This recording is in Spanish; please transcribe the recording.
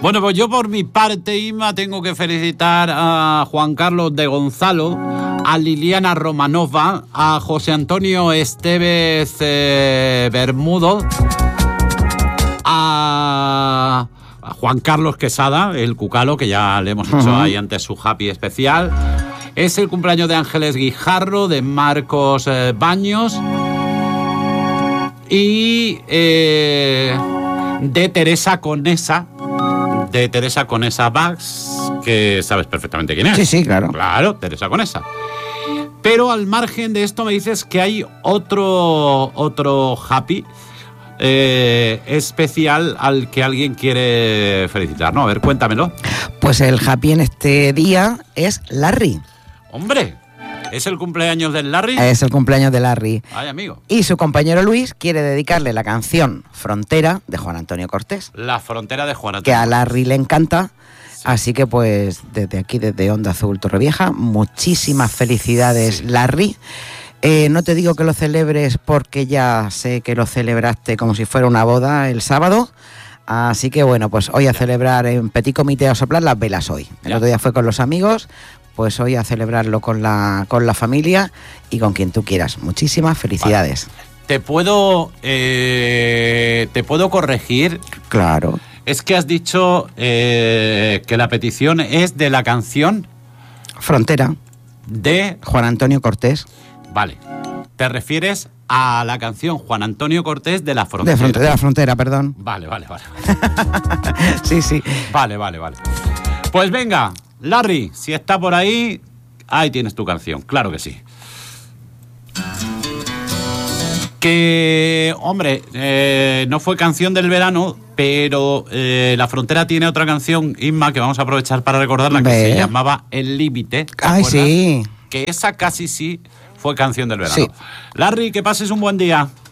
Bueno, pues yo por mi parte, Inma, tengo que felicitar a Juan Carlos de Gonzalo, a Liliana Romanova, a José Antonio Esteves Bermudo, a Juan Carlos Quesada, el Cucalo, que ya le hemos hecho ahí antes su happy especial. Es el cumpleaños de Ángeles Guijarro, de Marcos Baños y de Teresa Conesa. De Teresa Conesa Bax, que sabes perfectamente quién es. Sí, sí, claro. Claro, Teresa Conesa. Pero al margen de esto me dices que hay otro happy especial al que alguien quiere felicitar, ¿no? A ver, cuéntamelo. Pues el happy en este día es Larry. ¡Hombre! ¿Es el cumpleaños del Larry? Es el cumpleaños de Larry. Ay, amigo. Y su compañero Luis quiere dedicarle la canción Frontera de Juan Antonio Cortés. La frontera de Juan Antonio. Que a Larry le encanta. Sí. Así que pues desde aquí, desde Onda Azul Torrevieja, muchísimas felicidades, sí. Larry. No te digo que lo celebres porque ya sé que lo celebraste como si fuera una boda el sábado. Así que bueno, pues hoy a celebrar en Petit Comité a soplar las velas hoy. El otro día fue con los amigos. Pues hoy a celebrarlo con la familia y con quien tú quieras. Muchísimas felicidades. Vale. ¿Te puedo corregir? Claro. Es que has dicho que la petición es de la canción Frontera de Juan Antonio Cortés. Vale. ¿Te refieres a la canción Juan Antonio Cortés de la Frontera? De la Frontera, perdón. Vale. Sí. Vale. Pues venga, Larry, si está por ahí, ahí tienes tu canción, claro que sí. Que, hombre, no fue canción del verano, pero La Frontera tiene otra canción, Inma, que vamos a aprovechar para recordarla, que se llamaba El Límite. ¡Ay, sí! Que esa casi sí fue canción del verano. Sí. Larry, que pases un buen día.